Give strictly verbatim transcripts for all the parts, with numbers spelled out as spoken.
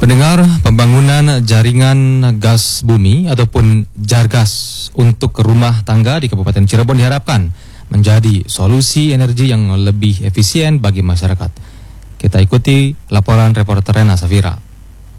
Pendengar, pembangunan jaringan gas bumi ataupun Jargas untuk rumah tangga di Kabupaten Cirebon diharapkan menjadi solusi energi yang lebih efisien bagi masyarakat. Kita ikuti laporan reporter Rena Safira.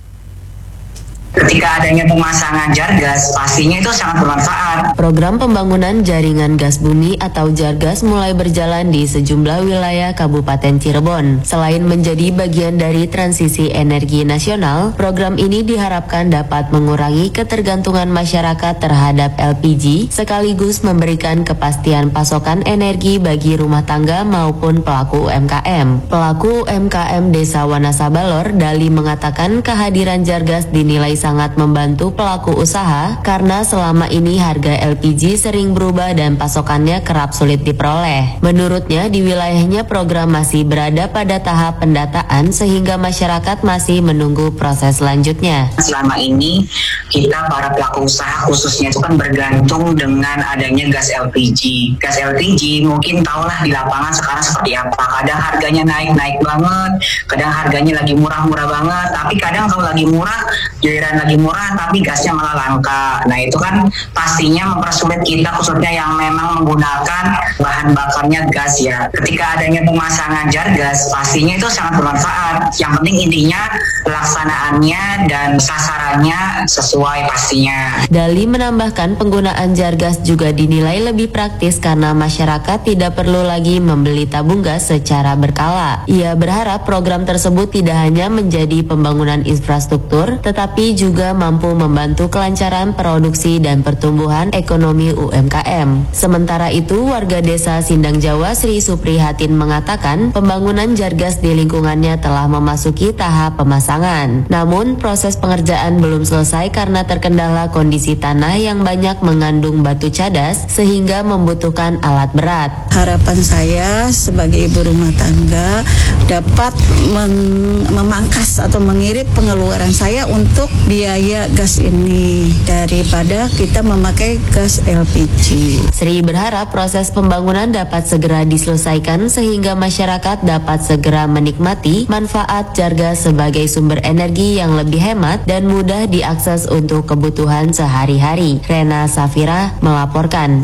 Ketika adanya pemasangan Jargas, pastinya itu sangat bermanfaat. Program pembangunan jaringan gas bumi atau Jargas mulai berjalan di sejumlah wilayah Kabupaten Cirebon. Selain menjadi bagian dari transisi energi nasional, program ini diharapkan dapat mengurangi ketergantungan masyarakat terhadap L P G, sekaligus memberikan kepastian pasokan energi bagi rumah tangga maupun pelaku U M K M. Pelaku U M K M Desa Wanasabalor, Dali, mengatakan kehadiran Jargas dinilai sangat membantu pelaku usaha karena selama ini harga L P G sering berubah dan pasokannya kerap sulit diperoleh. Menurutnya, di wilayahnya program masih berada pada tahap pendataan sehingga masyarakat masih menunggu proses selanjutnya. Selama ini kita para pelaku usaha khususnya itu kan bergantung dengan adanya gas L P G. Gas L P G mungkin tahulah di lapangan sekarang seperti apa. Kadang harganya naik-naik banget, kadang harganya lagi murah-murah banget, tapi kadang kalau lagi murah giliran lagi murah tapi gasnya malah langka. Nah itu kan pastinya mempersulit kita khususnya yang memang menggunakan bahan bakarnya gas ya. Ketika adanya pemasangan Jargas pastinya itu sangat bermanfaat. Yang penting intinya pelaksanaannya dan sasarannya sesuai pastinya. Dali menambahkan penggunaan Jargas juga dinilai lebih praktis karena masyarakat tidak perlu lagi membeli tabung gas secara berkala. Ia berharap program tersebut tidak hanya menjadi pembangunan infrastruktur tetapi juga mampu membantu kelancaran produksi dan pertumbuhan ekonomi U M K M. Sementara itu, warga desa Sindang Jawa Sri Suprihatin mengatakan pembangunan Jargas di lingkungannya telah memasuki tahap pemasangan. Namun, proses pengerjaan belum selesai karena terkendala kondisi tanah yang banyak mengandung batu cadas sehingga membutuhkan alat berat. Harapan saya sebagai ibu rumah tangga dapat mem- memangkas atau mengirit pengeluaran saya untuk biaya gas ini daripada kita memakai gas L P G. Sri berharap proses pembangunan dapat segera diselesaikan sehingga masyarakat dapat segera menikmati manfaat Jargas sebagai sumber energi yang lebih hemat dan mudah diakses untuk kebutuhan sehari-hari. Rena Safira melaporkan.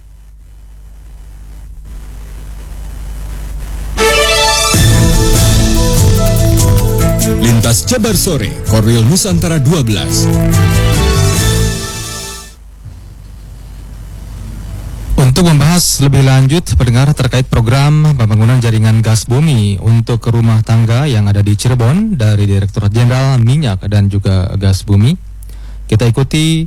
Lintas Jabar Sore, Korwil Nusantara dua belas. Untuk membahas lebih lanjut pendengar terkait program pembangunan jaringan gas bumi untuk rumah tangga yang ada di Cirebon dari Direktorat Jenderal Minyak dan juga Gas Bumi, kita ikuti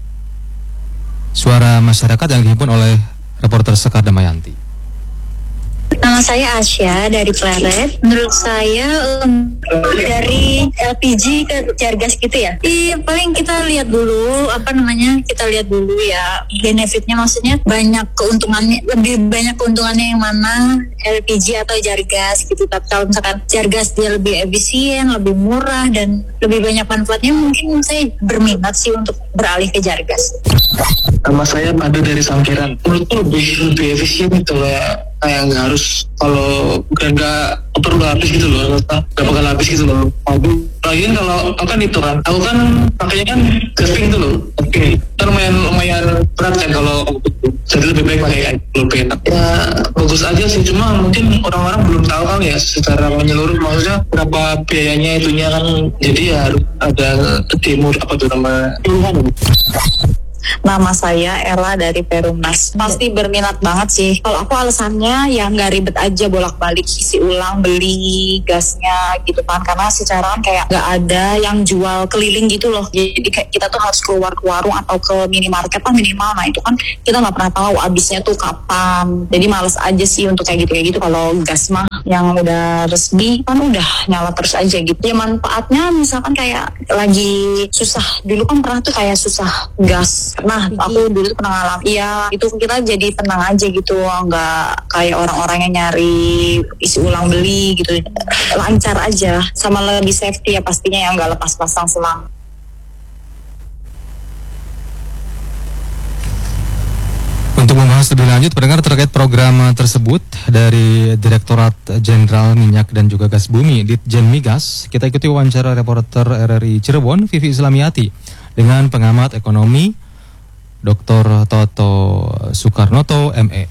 suara masyarakat yang dihimpun oleh reporter Sekar Damayanti. Nama saya Asya dari Pleret. Menurut saya um, dari L P G ke Jargas gitu ya. Iya, paling kita lihat dulu apa namanya kita lihat dulu ya benefitnya, maksudnya banyak keuntungannya, lebih banyak keuntungannya yang mana L P G atau Jargas gitu. Tapi kalau misalkan Jargas dia lebih efisien, lebih murah dan lebih banyak manfaatnya, mungkin saya berminat sih untuk beralih ke Jargas. Nama saya Padu dari Sampiran. Menurutku lebih lebih efisien gitu loh ya. Kayak nggak harus kalau bukan nggak perlu habis gitu loh, nggak bakal habis gitu loh. Lagian kalau aku kan itu kan, aku kan pakainya kan gasing itu loh. Oke, kan lumayan lumayan berat kan kalau jadi lebih baik pakai lebih enak. Ya bagus aja sih, cuma mungkin orang-orang belum tahu kan ya secara menyeluruh, maksudnya berapa biayanya itunya kan. Jadi ya harus ada demo apa tuh nama puluhan. Nama saya Ella dari Perumnas. Pasti berminat banget sih. Kalau aku alasannya ya nggak ribet aja bolak-balik isi ulang beli gasnya gitu kan. Karena secara kan kayak nggak ada yang jual keliling gitu loh. Jadi kayak kita tuh harus keluar ke warung atau ke minimarket lah minimal. Nah itu kan kita nggak pernah tahu habisnya tuh kapan. Jadi males aja sih untuk kayak gitu kayak gitu. Kalau gas mah yang udah resmi kan udah nyala terus aja gitu. Ya manfaatnya misalkan kayak lagi susah. Dulu kan pernah tuh kayak susah gas. Nah, aku dulu pernah ngalamin. Iya, itu kita jadi tenang aja gitu, nggak kayak orang-orang yang nyari isi ulang beli gitu. Lancar aja, sama lebih safety ya pastinya, yang nggak lepas pasang selang. Untuk Untuk membahas lebih lanjut, pendengar, terkait program tersebut dari Direktorat Jenderal Minyak dan juga Gas Bumi, Ditjen Migas, kita ikuti wawancara reporter R R I Cirebon, Vivi Islamiati, dengan pengamat ekonomi, Doktor Toto Soekarnoto, M E.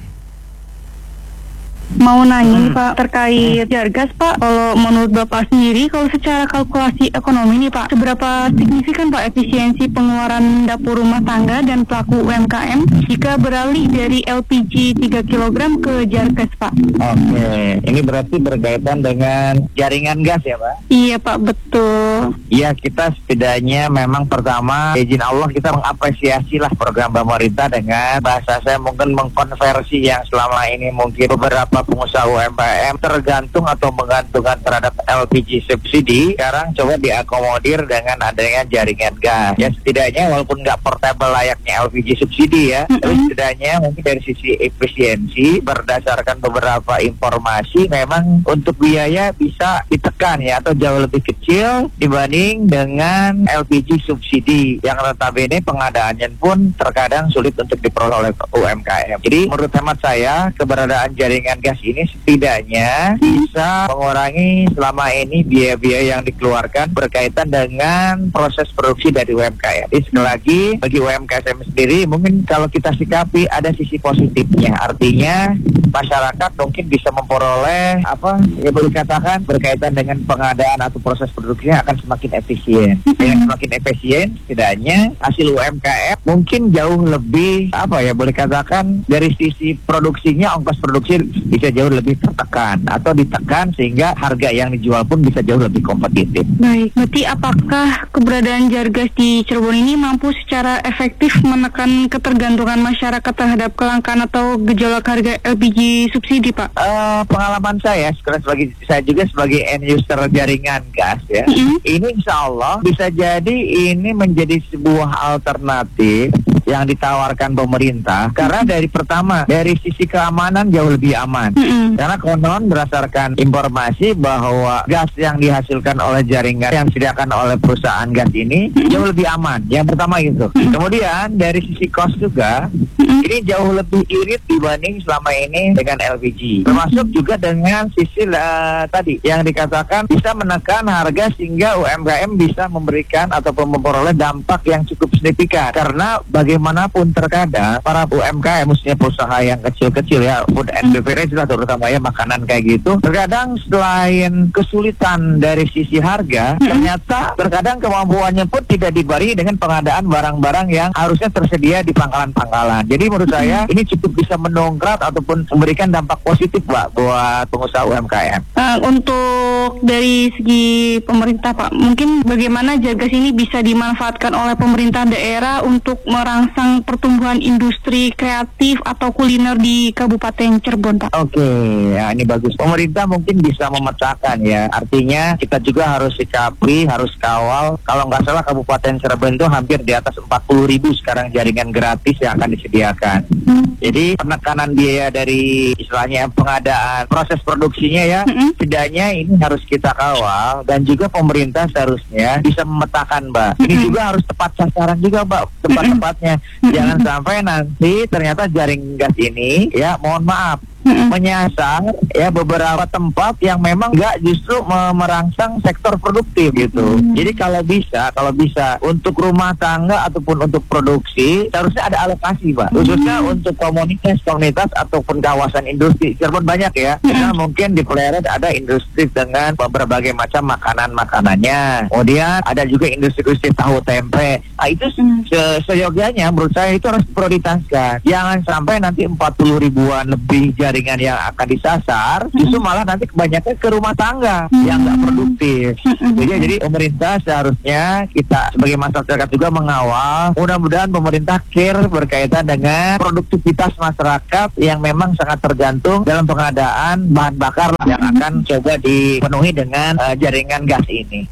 Mau nanya nih Pak, terkait Jargas Pak, kalau menurut Bapak sendiri, kalau secara kalkulasi ekonomi nih Pak, seberapa signifikan Pak efisiensi pengeluaran dapur rumah tangga dan pelaku U M K M jika beralih dari L P G tiga kilogram ke Jargas Pak? Oke, ini berarti berkaitan dengan jaringan gas ya Pak? Iya Pak, betul. Iya, kita setidaknya memang pertama, izin Allah kita mengapresiasi lah program pemerintah dengan bahasa saya mungkin mengkonversi yang selama ini mungkin beberapa pengusaha U M K M tergantung atau menggantungkan terhadap L P G subsidi, sekarang coba diakomodir dengan adanya jaringan gas. Ya setidaknya walaupun nggak portable layaknya L P G subsidi ya, mm-hmm. tapi setidaknya mungkin dari sisi efisiensi berdasarkan beberapa informasi memang untuk biaya bisa ditekan ya, atau jauh lebih kecil dibanding dengan L P G subsidi yang notabene pengadaannya pun terkadang sulit untuk diperoleh oleh U M K M. Jadi menurut hemat saya keberadaan jaringan gas ini setidaknya bisa mengurangi selama ini biaya-biaya yang dikeluarkan berkaitan dengan proses produksi dari U M K M. Jadi sekali lagi bagi U M K M sendiri mungkin kalau kita sikapi ada sisi positifnya, artinya masyarakat mungkin bisa memperoleh apa ya boleh katakan berkaitan dengan pengadaan atau proses produksinya akan semakin efisien. Yang semakin efisien setidaknya hasil U M K M mungkin jauh lebih apa ya boleh katakan dari sisi produksinya, ongkos produksi bisa jauh lebih tertekan atau ditekan sehingga harga yang dijual pun bisa jauh lebih kompetitif. Baik, berarti apakah keberadaan Jargas di Cirebon ini mampu secara efektif menekan ketergantungan masyarakat terhadap kelangkaan atau gejolak harga L P G subsidi, Pak? Uh, pengalaman saya, sebagai saya juga sebagai end user jaringan gas ya, mm-hmm. ini insya Allah bisa jadi ini menjadi sebuah alternatif yang ditawarkan pemerintah karena dari pertama dari sisi keamanan jauh lebih aman. Mm-hmm. Karena konon berdasarkan informasi bahwa gas yang dihasilkan oleh jaringan yang disediakan oleh perusahaan gas ini mm-hmm. jauh lebih aman. Yang pertama itu. Mm-hmm. Kemudian dari sisi cost juga mm-hmm. ini jauh lebih irit dibanding selama ini dengan L P G. Termasuk juga dengan sisi uh, tadi yang dikatakan bisa menekan harga sehingga U M K M bisa memberikan ataupun memperoleh dampak yang cukup signifikan. Karena bagaimanapun terkadang para U M K M, khususnya perusahaan yang kecil-kecil ya, food and beverage lah terutama ya, makanan kayak gitu, terkadang selain kesulitan dari sisi harga, hmm. ternyata terkadang kemampuannya pun tidak dibarengi dengan pengadaan barang-barang yang harusnya tersedia di pangkalan-pangkalan. Jadi menurut hmm. saya ini cukup bisa mendongkrak ataupun memberikan dampak positif Pak buat pengusaha U M K M. Uh, untuk dari segi pemerintah Pak, mungkin bagaimana Jargas ini bisa dimanfaatkan oleh pemerintah daerah untuk merangsang pertumbuhan industri kreatif atau kuliner di Kabupaten Cirebon, Pak? Oke, okay, ya ini bagus. Pemerintah mungkin bisa memetakan ya. Artinya kita juga harus sikapi, harus kawal. Kalau nggak salah Kabupaten Cirebon itu hampir di atas empat puluh ribu sekarang jaringan gratis yang akan disediakan. Hmm. Jadi penekanan biaya dari istilahnya pengadaan proses produksinya ya, hmm. setidaknya ini harus kita kawal dan juga pemerintah seharusnya bisa memetakan, Mbak. Ini hmm. juga harus tepat sasaran juga, Mbak. Tepat-tepatnya. Hmm. Jangan sampai nanti ternyata jaring gas ini ya mohon maaf Mm-hmm. menyasar ya beberapa tempat yang memang nggak justru merangsang sektor produktif gitu. Mm-hmm. Jadi kalau bisa, kalau bisa untuk rumah tangga ataupun untuk produksi harusnya ada alokasi, Pak. Khususnya mm-hmm. untuk komunitas-komunitas ataupun kawasan industri. Cirebon banyak ya. Mm-hmm. Karena mungkin di Pleret ada industri dengan berbagai macam makanan-makanannya. Kemudian ada juga industri-industri tahu tempe. Nah, itu mm-hmm. se- seyogianya menurut saya itu harus diprioritaskan. Jangan sampai nanti empat puluh ribuan lebih jaringan yang akan disasar, justru malah nanti kebanyakan ke rumah tangga hmm. yang nggak produktif. Hmm. Jadi, jadi pemerintah seharusnya kita sebagai masyarakat juga mengawal. Mudah-mudahan pemerintah care berkaitan dengan produktivitas masyarakat yang memang sangat tergantung dalam pengadaan bahan bakar yang akan coba dipenuhi dengan uh, jaringan gas ini.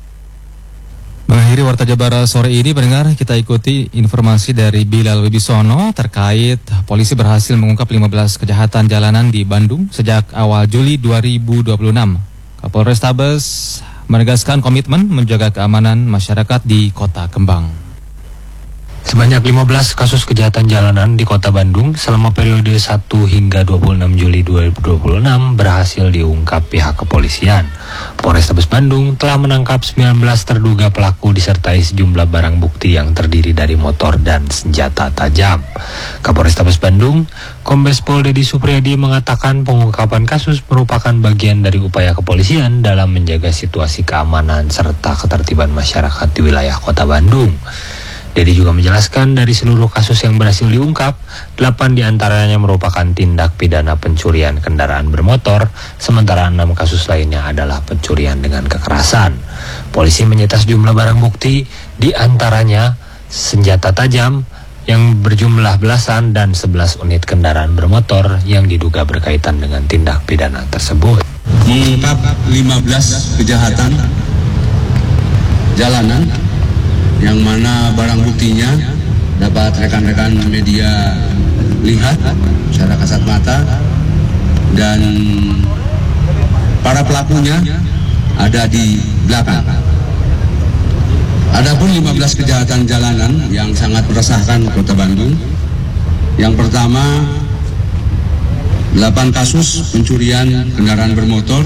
Mengakhiri Warta Jabar sore ini, pendengar, kita ikuti informasi dari Bilal Wibisono terkait polisi berhasil mengungkap lima belas kejahatan jalanan di Bandung sejak awal Juli dua ribu dua puluh enam. Kapolrestabes menegaskan komitmen menjaga keamanan masyarakat di Kota Kembang. Sebanyak lima belas kasus kejahatan jalanan di Kota Bandung selama periode satu hingga dua puluh enam Juli dua ribu dua puluh enam berhasil diungkap pihak kepolisian. Polrestabes Bandung telah menangkap sembilan belas terduga pelaku disertai sejumlah barang bukti yang terdiri dari motor dan senjata tajam. Kapolrestabes Bandung, Kombes Pol Dedi Supriyadi mengatakan pengungkapan kasus merupakan bagian dari upaya kepolisian dalam menjaga situasi keamanan serta ketertiban masyarakat di wilayah Kota Bandung. Dedi juga menjelaskan dari seluruh kasus yang berhasil diungkap, delapan diantaranya merupakan tindak pidana pencurian kendaraan bermotor, sementara enam kasus lainnya adalah pencurian dengan kekerasan. Polisi menyita sejumlah barang bukti, diantaranya senjata tajam yang berjumlah belasan dan sebelas unit kendaraan bermotor yang diduga berkaitan dengan tindak pidana tersebut. Mengungkap lima belas kejahatan jalanan yang mana barang buktinya dapat rekan-rekan media lihat secara kasat mata, dan para pelakunya ada di belakang. Adapun lima belas kejahatan jalanan yang sangat meresahkan Kota Bandung. Yang pertama, delapan kasus pencurian kendaraan bermotor.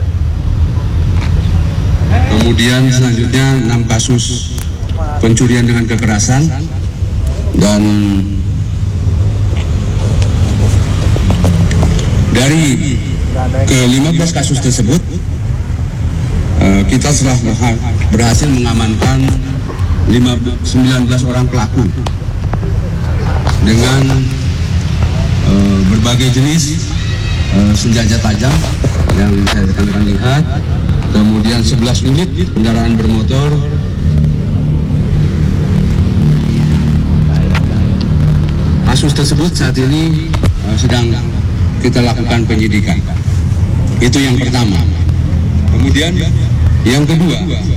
Kemudian selanjutnya enam kasus pencurian dengan kekerasan, dan dari ke lima belas kasus tersebut uh, kita telah berhasil mengamankan sembilan belas orang pelaku dengan uh, berbagai jenis uh, senjata tajam yang saya rekan-rekan lihat, kemudian sebelas unit kendaraan bermotor. Kasus tersebut saat ini uh, sedang kita lakukan penyidikan. Itu yang pertama. Kemudian yang kedua,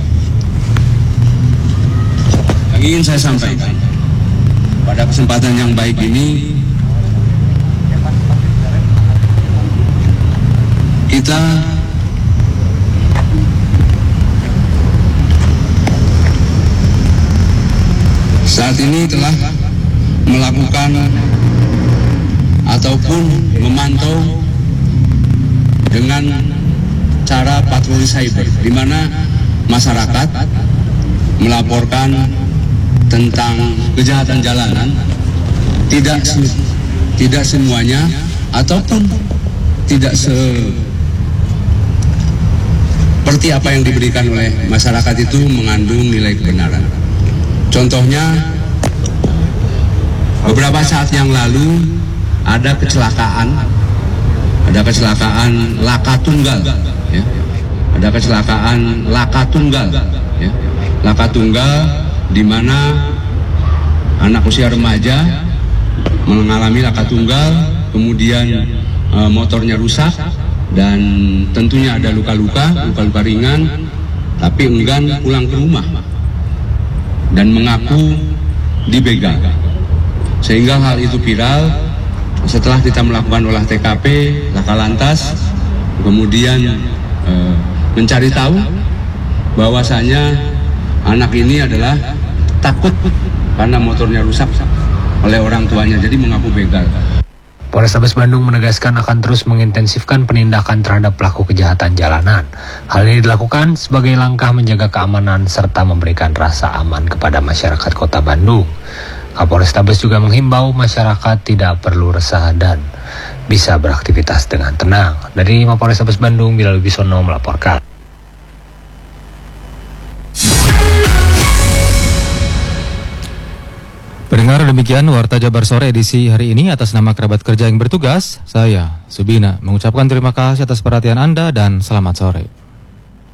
yang ingin saya sampaikan pada kesempatan yang baik ini, kita saat ini telah melakukan ataupun memantau dengan cara patroli cyber, di mana masyarakat melaporkan tentang kejahatan jalanan, tidak tidak semuanya ataupun tidak seperti apa yang diberikan oleh masyarakat itu mengandung nilai kebenaran. Contohnya, beberapa saat yang lalu ada kecelakaan, ada kecelakaan laka tunggal, ya. ada kecelakaan laka tunggal, ya. laka tunggal di mana anak usia remaja mengalami laka tunggal, kemudian e, motornya rusak dan tentunya ada luka-luka, luka-luka ringan, tapi enggan pulang ke rumah dan mengaku dibegal. Sehingga hal itu viral. Setelah kita melakukan olah T K P, laka lantas, kemudian e, mencari tahu bahwasanya anak ini adalah takut karena motornya rusak oleh orang tuanya, jadi mengaku begal. Polrestabes Bandung menegaskan akan terus mengintensifkan penindakan terhadap pelaku kejahatan jalanan. Hal ini dilakukan sebagai langkah menjaga keamanan serta memberikan rasa aman kepada masyarakat Kota Bandung. Kapolrestabes juga menghimbau masyarakat tidak perlu resah dan bisa beraktivitas dengan tenang. Dari Mapolrestabes Bandung, Bilal Bisono melaporkan. Pendengar, demikian Warta Jabar Sore edisi hari ini. Atas nama kerabat kerja yang bertugas, saya Subina mengucapkan terima kasih atas perhatian Anda dan selamat sore.